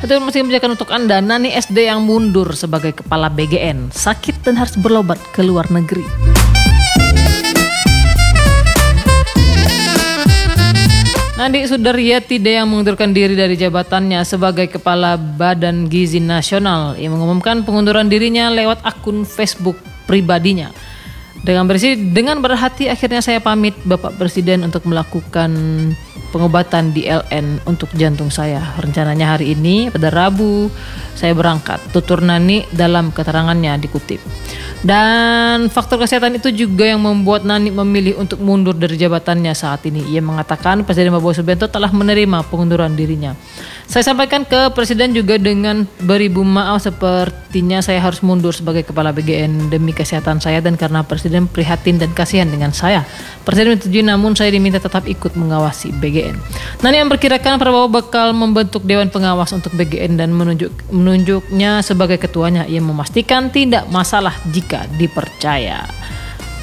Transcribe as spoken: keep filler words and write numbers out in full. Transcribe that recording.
Itu masih kebijakan untuk Anda. Nani S D yang mundur sebagai kepala B G N, sakit dan harus berobat ke luar negeri. Nandi Sudaryati yang mengundurkan diri dari jabatannya sebagai Kepala Badan Gizi Nasional. Ia mengumumkan pengunduran dirinya lewat akun Facebook pribadinya. Dengan berisi, dengan berhati akhirnya saya pamit Bapak Presiden untuk melakukan pengobatan di L N untuk jantung saya. Rencananya hari ini pada Rabu saya berangkat. Tutur Nani dalam keterangannya dikutip. Dan faktor kesehatan itu juga yang membuat Nani memilih untuk mundur dari jabatannya saat ini. Ia mengatakan Presiden Prabowo Subianto telah menerima pengunduran dirinya. Saya sampaikan ke Presiden juga dengan beribu maaf, sepertinya saya harus mundur sebagai Kepala B G N demi kesehatan saya dan karena Presiden prihatin dan kasihan dengan saya. Presiden menyetujui, namun saya diminta tetap ikut mengawasi B G N. Nani yang memperkirakan Prabowo bakal membentuk Dewan Pengawas untuk B G N dan menunjuk, menunjuknya sebagai ketuanya. Ia memastikan tidak masalah jika dipercaya.